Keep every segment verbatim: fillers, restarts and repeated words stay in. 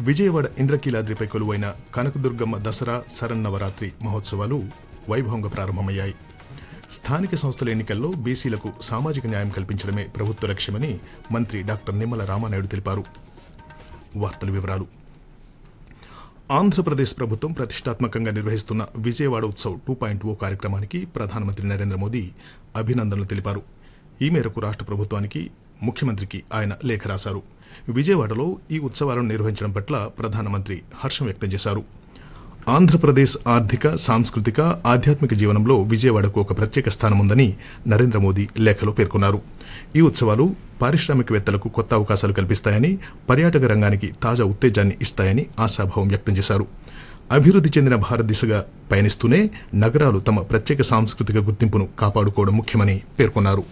విజయవాడ ఇంద్రకీలాద్రిపై కొలువైన కనకదుర్గమ్మ దసరా శరన్నవరాత్రి మహోత్సవాలు వైభవంగా ప్రారంభమయ్యాయి. స్థానిక సంస్థల ఎన్నికల్లో బీసీలకు సామాజిక న్యాయం కల్పించడమే ప్రభుత్వ లక్ష్యమని మంత్రి డాక్టర్ నిమ్మల రామానాయుడు తెలిపారు. వార్తల వివరాలు. ఆంధ్రప్రదేశ్ ప్రభుత్వం ప్రతిష్టాత్మకంగా నిర్వహిస్తున్న విజయవాడ ఉత్సవ్ టూ పాయింట్ ఓ కార్యక్రమానికి ప్రధానమంత్రి నరేంద్ర మోదీ అభినందనలు తెలిపారు. ఈ మేరకు రాష్ట్ర ప్రభుత్వానికి, ముఖ్యమంత్రికి ఆయన లేఖ రాశారు. విజయవాడలో ఈ ఉత్సవాలను నిర్వహించడం పట్ల ప్రధానమంత్రి హర్షం వ్యక్తం చేశారు. ఆంధ్రప్రదేశ్ ఆర్థిక, సాంస్కృతిక, ఆధ్యాత్మిక జీవనంలో విజయవాడకు ఒక ప్రత్యేక స్థానం ఉందని నరేంద్ర మోదీ లేఖలో పేర్కొన్నారు. ఈ ఉత్సవాలు పారిశ్రామికవేత్తలకు కొత్త అవకాశాలు కల్పిస్తాయని, పర్యాటక రంగానికి తాజా ఉత్తేజాన్ని ఇస్తాయని ఆశాభావం వ్యక్తం చేశారు. అభివృద్ధి చెందిన భారత్ దిశగా పయనిస్తూనే నగరాలు తమ ప్రత్యేక సాంస్కృతిక గుర్తింపును కాపాడుకోవడం ముఖ్యమని పేర్కొన్నారు.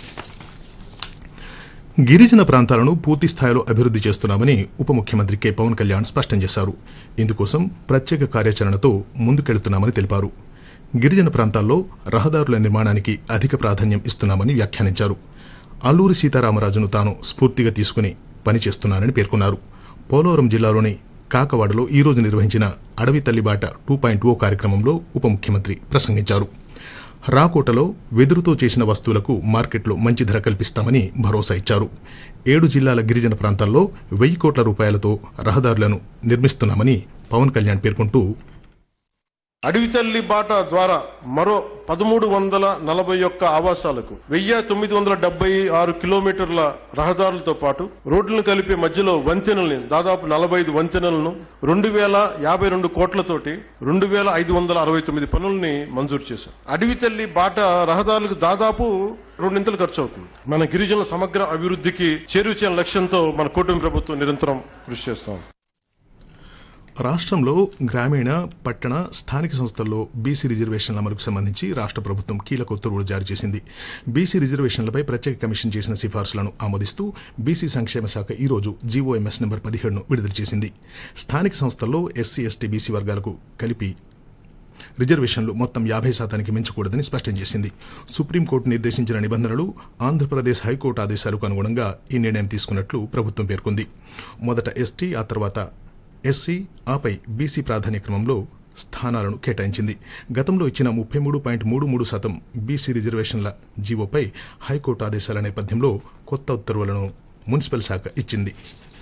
గిరిజన ప్రాంతాలను పూర్తి స్థాయిలో అభివృద్ధి చేస్తున్నామని ఉప ముఖ్యమంత్రి కె పవన్ కళ్యాణ్ స్పష్టం చేశారు. ఇందుకోసం ప్రత్యేక కార్యాచరణతో ముందుకెళ్తున్నామని తెలిపారు. గిరిజన ప్రాంతాల్లో రహదారుల నిర్మాణానికి అధిక ప్రాధాన్యం ఇస్తున్నామని వ్యాఖ్యానించారు. అల్లూరి సీతారామరాజును తాను స్ఫూర్తిగా తీసుకుని పనిచేస్తున్నానని పేర్కొన్నారు. పోలవరం జిల్లాలోని కాకవాడలో ఈ రోజు నిర్వహించిన అడవి తల్లిబాట టూ పాయింట్ ఓ కార్యక్రమంలో ఉప ముఖ్యమంత్రి ప్రసంగించారు. రాకోటలో వెదురుతో చేసిన వస్తువులకు మార్కెట్లో మంచి ధర కల్పిస్తామని భరోసా ఇచ్చారు. ఏడు జిల్లాల గిరిజన ప్రాంతాల్లో వెయ్యి కోట్ల రూపాయలతో రహదారులను నిర్మిస్తున్నామని పవన్ కళ్యాణ్ పేర్కొంటూ, అడవి తల్లి బాట ద్వారా మరో పదమూడు వందల నలభై ఒక్క ఆవాసాలకు వెయ్యి తొమ్మిది వందల డెబ్బై ఆరు కిలోమీటర్ల రహదారులతో పాటు రోడ్లను కలిపే మధ్యలో వంతెనల్ని దాదాపు నలభై ఐదు వంతెనలను రెండు వేల యాభై రెండు కోట్లతోటి రెండు వేల ఐదు వందల అరవై తొమ్మిది పనుల్ని మంజూరు చేశాం. అడవి తల్లి బాట రహదారులకు దాదాపు రెండింతలు ఖర్చు అవుతుంది. మన గిరిజనుల సమగ్ర అభివృద్ధికి చేరువచ్చే లక్ష్యంతో మన కూటమి ప్రభుత్వం నిరంతరం కృషి చేస్తాం. రాష్ట్రంలో గ్రామీణ, పట్టణ, స్థానిక సంస్థల్లో బీసీ రిజర్వేషన్ల అమలుకు సంబంధించి రాష్ట్ర ప్రభుత్వం కీలక ఉత్తర్వులు జారీ చేసింది. బీసీ రిజర్వేషన్లపై ప్రత్యేక కమిషన్ చేసిన సిఫార్సులను ఆమోదిస్తూ బీసీ సంక్షేమ శాఖ ఈ రోజు జీవోఎంఎస్ నెంబర్ పదిహేడును విడుదల చేసింది. స్థానిక సంస్థల్లో ఎస్సీ, ఎస్టీ, బీసీ వర్గాలకు కలిపి రిజర్వేషన్లు మొత్తం యాభై శాతానికి మించకూడదని స్పష్టం చేసింది. సుప్రీంకోర్టు నిర్దేశించిన నిబంధనలు, ఆంధ్రప్రదేశ్ హైకోర్టు ఆదేశాలకు అనుగుణంగా ఈ నిర్ణయం తీసుకున్నట్లు ప్రభుత్వం పేర్కొంది. మొదట ఎస్టీ, ఆ తర్వాత ఎస్సీ, ఆపై బీసీ ప్రాధాన్య క్రమంలో స్థానాలను కేటాయించింది. గతంలో ఇచ్చిన ముప్పై మూడు పాయింట్ మూడు మూడు శాతం బీసీ రిజర్వేషన్ల జీవోపై హైకోర్టు ఆదేశాల నేపథ్యంలో కొత్త ఉత్తర్వులను మున్సిపల్ శాఖ ఇచ్చింది.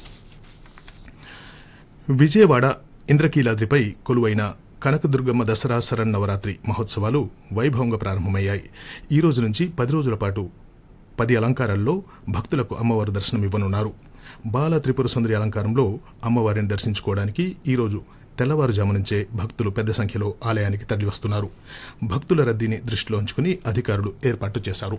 విజయవాడ ఇంద్రకీలాద్రిపై కొలువైన కనకదుర్గమ్మ దసరా శరన్నవరాత్రి మహోత్సవాలు వైభవంగా ప్రారంభమయ్యాయి. ఈ రోజు నుంచి పది రోజుల పాటు పది అలంకారాల్లో భక్తులకు అమ్మవారు దర్శనం ఇవ్వనున్నారు. బాల త్రిపుర సుందరి అలంకారంలో అమ్మవారిని దర్శించుకోవడానికి ఈరోజు తెల్లవారుజాము నుంచే భక్తులు పెద్ద సంఖ్యలో ఆలయానికి తరలివస్తున్నారు. భక్తుల రద్దీని దృష్టిలో ఉంచుకుని అధికారులు ఏర్పాట్లు చేశారు.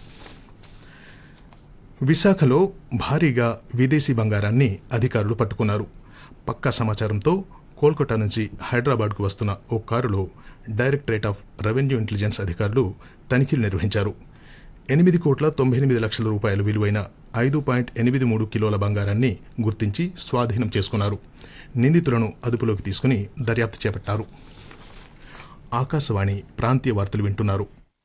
విశాఖలో భారీగా విదేశీ బంగారాన్ని అధికారులు పట్టుకున్నారు. పక్కా సమాచారంతో కోల్కతా నుంచి హైదరాబాద్కు వస్తున్న ఓ కారులో డైరెక్టరేట్ ఆఫ్ రెవెన్యూ ఇంటెలిజెన్స్ అధికారులు తనిఖీలు నిర్వహించారు. ఎనిమిది కోట్ల తొంభై ఎనిమిది లక్షల రూపాయల విలువైన ఐదు పాయింట్ ఎనిమిది మూడు కిలోల బంగారాన్ని గుర్తించి స్వాధీనం చేసుకున్నారు. నిందితులను అదుపులోకి తీసుకుని దర్యాప్తు చేపట్టారు. ఆకాశవాణి ప్రాంతీయ వార్తలు వింటున్నారు.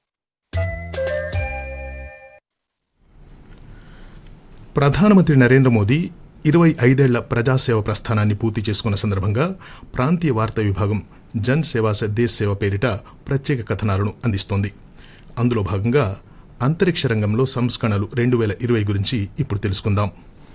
ప్రధానమంత్రి నరేంద్ర మోదీ ఇరవై ఐదేళ్ల ప్రజాసేవ ప్రస్థానాన్ని పూర్తి చేసుకున్న సందర్భంగా ప్రాంతీయ వార్తా విభాగం జన్ సేవా సే దేశ్ సేవ పేరిట ప్రత్యేక కథనాలను అందిస్తోంది. అందులో భాగంగా అంతరిక్ష రంగంలో సంస్కరణలు రెండు వేల ఇరవై గురించి ఇప్పుడు తెలుసుకుందాం.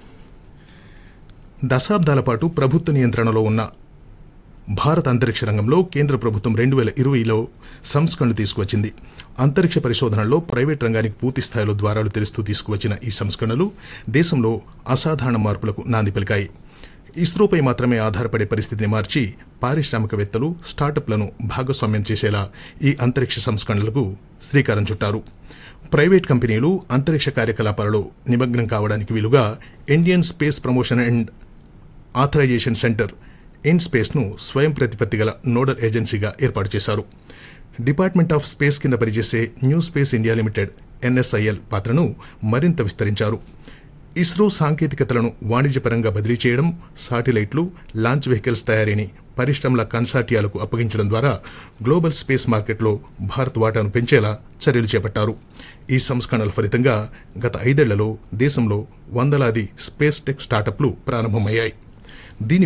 దశాబ్దాల పాటు ప్రభుత్వ నియంత్రణలో ఉన్న భారత అంతరిక్ష రంగంలో కేంద్ర ప్రభుత్వం రెండు వేల ఇరవైలో సంస్కరణలు తీసుకువచ్చింది. అంతరిక్ష పరిశోధనల్లో ప్రైవేట్ రంగానికి పూర్తి స్థాయిలో ద్వారాలు తెరుస్తూ తీసుకువచ్చిన ఈ సంస్కరణలు దేశంలో అసాధారణ మార్పులకు నాంది పలికాయి. ఇస్రోపై మాత్రమే ఆధారపడే పరిస్థితిని మార్చి పారిశ్రామికవేత్తలు, స్టార్టప్లను భాగస్వామ్యం చేసేలా ఈ అంతరిక్ష సంస్కరణలకు శ్రీకారం చుట్టారు. ప్రైవేట్ కంపెనీలు అంతరిక్ష కార్యకలాపాలలో నిమగ్నం కావడానికి వీలుగా Indian space promotion and authorisation centre in స్పేస్ను స్వయం ప్రతిపత్తి గల నోడల్ ఏజెన్సీగా ఏర్పాటు చేశారు. డిపార్ట్మెంట్ ఆఫ్ స్పేస్ కింద పనిచేసే new space India limited NSIL పాత్రను మరింత విస్తరించారు. ఇస్రో సాంకేతికతలను వాణిజ్యపరంగా బదిలీ చేయడం, శాటిలైట్లు, లాంచ్ వెహికల్స్ తయారీని పరిశ్రమల కన్సార్టియాలకు అప్పగించడం ద్వారా గ్లోబల్ స్పేస్ మార్కెట్లో భారత్ వాటాను పెంచేలా చర్యలు చేపట్టారు. ఈ సంస్కరణల ఫలితంగా గత ఐదేళ్లలో దేశంలో వందలాది స్పేస్ టెక్ స్టార్టప్లు ప్రారంభమయ్యాయి. దీని